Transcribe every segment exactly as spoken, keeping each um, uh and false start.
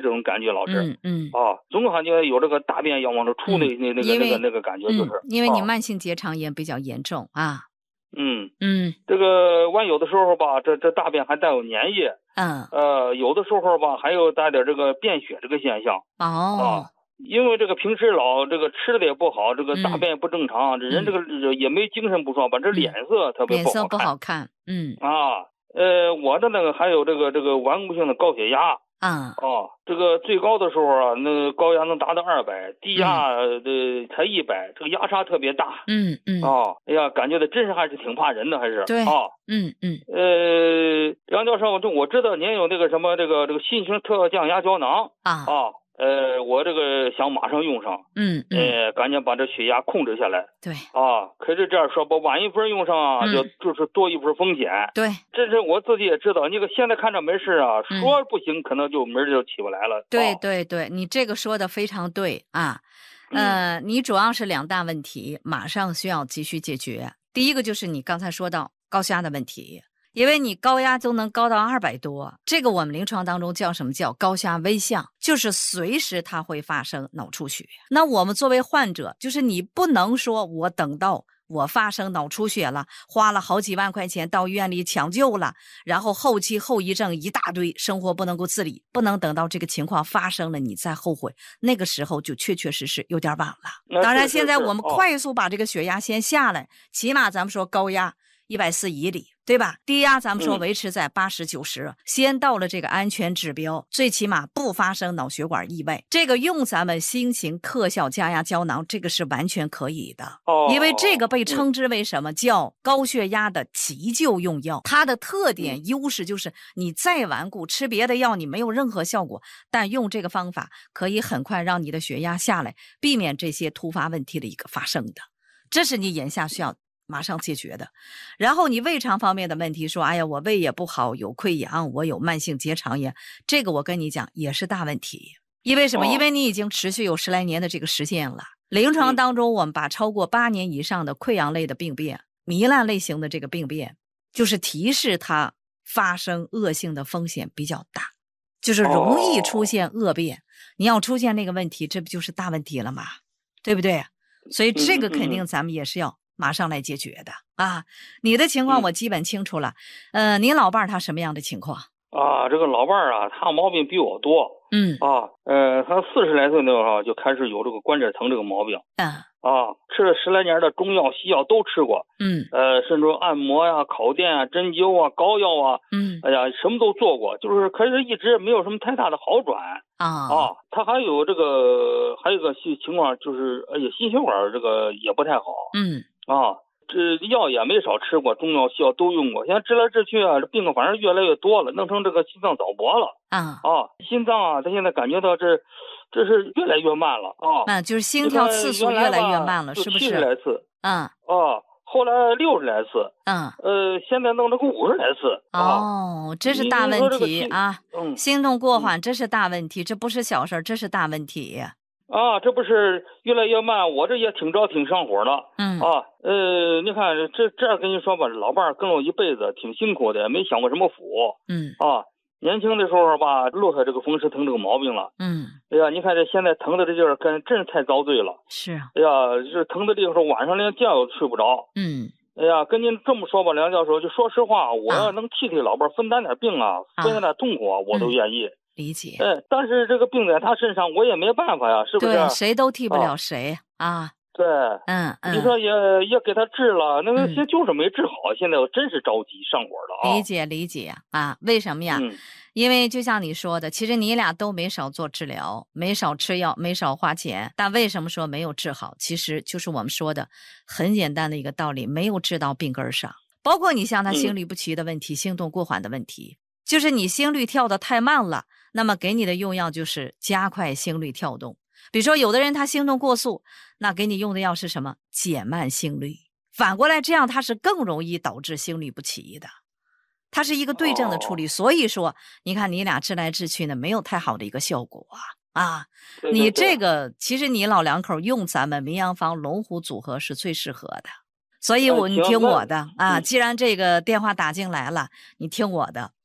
种感觉，老师。 嗯嗯。 啊，总感觉有这个大便要往这出那、嗯、那那个那个那个感觉，就是、 嗯、因为你慢性结肠炎比较严重啊。 嗯嗯， 这个完有的时候吧，这这大便还带有粘液。 嗯。 呃，有的时候吧，还有带点这个便血这个现象。 哦。 啊。因为这个平时老这个吃的也不好，这个大便也不正常， 嗯、 这人这个也没精神不说吧，这脸色特别不好看。 脸色不好看。嗯。 啊，呃，我的那个还有这个这个顽固性的高血压。 啊。 哦，这个最高的时候啊，那个高压能达到二百，低压的才一百，这个压差特别大。 嗯嗯。 哦，哎呀，感觉的真是还是挺怕人的，还是。 对。 哦。 嗯嗯。 呃，杨教授，我知道您有那个什么这个这个新型特降压胶囊啊。 啊。呃，我这个想马上用上。 嗯嗯。 呃，赶紧把这血压控制下来。 对。 啊，可是这样说吧，晚一分用上啊，嗯、就就是多一份风险。 对。 这是我自己也知道，你个现在看着没事啊，嗯、说不行，可能就门就起不来了。 对啊、 对对，你这个说的非常对啊。呃， 嗯、 你主要是两大问题，马上需要急需解决。第一个就是你刚才说到高血压的问题。因为你高压都能高到二百多，这个我们临床当中叫什么叫高血压危象，就是随时它会发生脑出血。那我们作为患者，就是你不能说我等到我发生脑出血了，花了好几万块钱到医院里抢救了，然后后期后遗症一大堆，生活不能够自理，不能等到这个情况发生了你再后悔，那个时候就确确实实有点晚了。当然现在我们快速把这个血压先下来，起码咱们说高压一百四以里，对吧？低压咱们说维持在八十九十，先到了这个安全指标，最起码不发生脑血管意外。这个用咱们新型特效降压胶囊，这个是完全可以的。 哦， 因为这个被称之为什么、嗯、叫高血压的急救用药。它的特点、嗯、优势就是你再顽固吃别的药你没有任何效果，但用这个方法可以很快让你的血压下来，避免这些突发问题的一个发生的。这是你眼下需要马上解决的。然后你胃肠方面的问题说，哎呀，我胃也不好，有溃疡，我有慢性结肠炎，这个我跟你讲也是大问题。因为什么、哦、因为你已经持续有十来年的这个时间了。临床当中我们把超过八年以上的溃疡类的病变、糜烂类型的这个病变，就是提示它发生恶性的风险比较大，就是容易出现恶变、哦、你要出现那个问题，这不就是大问题了吗？对不对？所以这个肯定咱们也是要马上来解决的啊！你的情况我基本清楚了。呃，您老伴儿他什么样的情况啊？这个老伴儿啊，他毛病比我多。 嗯啊，呃，他四十来岁那会儿就开始有这个关节疼这个毛病。 嗯啊，吃了十来年的中药西药都吃过。 嗯呃，甚至按摩呀、烤电啊、针灸啊、膏药啊， 嗯， 哎呀，什么都做过，就是可是一直没有什么太大的好转。 啊啊，他还有这个还有一个情况就是，哎呀，心血管这个也不太好。 嗯啊。这药也没少吃过，中药西药都用过，现在治来治去啊，这病反正越来越多了，弄成这个心脏早搏了啊啊！心脏啊，他现在感觉到这这是越来越慢了啊！ 啊，就是心跳次数越来越慢了，是不是？ 七十来次， 嗯啊，后来六十来次， 嗯， 呃，现在弄了个五十来次。 哦，这是大问题啊！ 嗯， 心动过缓，这是大问题，这不是小事，这是大问题。 啊，这不是越来越慢，我这也挺着挺上火的。 嗯啊，呃，你看这这跟你说吧，老伴儿跟了我一辈子，挺辛苦的，没享过什么福。 嗯啊，年轻的时候吧，落下这个风湿疼这个毛病了。 嗯， 哎呀，你看这现在疼的这劲儿，跟真是太遭罪了。 是啊。 哎呀，这疼的这个时候晚上连觉都睡不着。 嗯。 哎呀，跟您这么说吧，梁教授，就说实话，我要能替替老伴儿分担点病啊，啊分担点痛苦啊，我都愿意。嗯理解， 哎，但是这个病在他身上，我也没办法呀，是不是？ 对，谁都替不了谁 啊, 啊。 对， 嗯嗯， 你说也也给他治了，那个现就是没治好，嗯、现在我真是着急上火了啊！ 理解理解啊，为什么呀？ 嗯、 因为就像你说的，其实你俩都没少做治疗，没少吃药，没少花钱，但为什么说没有治好？其实就是我们说的很简单的一个道理，没有治到病根上。包括你像他心律不齐的问题、嗯、心动过缓的问题，就是你心率跳得太慢了。那么给你的用药就是加快心率跳动，比如说有的人他心动过速，那给你用的药是什么？减慢心率。反过来这样它是更容易导致心律不齐的，它是一个对症的处理。哦、所以说你看你俩治来治去呢没有太好的一个效果啊啊！ 对对对， 你这个其实你老两口用咱们名扬方龙虎组合是最适合的。所以我你听我的啊，既然这个电话打进来了，你听我的。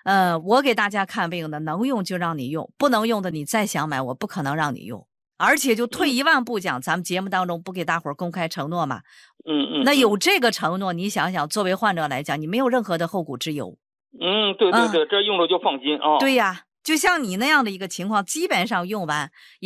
呃，我给大家看病的，能用就让你用，不能用的你再想买，我不可能让你用。而且就退一万步讲，咱们节目当中不给大伙儿公开承诺嘛？ 嗯嗯。 那有这个承诺，你想想，作为患者来讲，你没有任何的后顾之忧。 嗯，对对对， 嗯、 这用了就放心啊。 对呀，就像你那样的一个情况，基本上用完。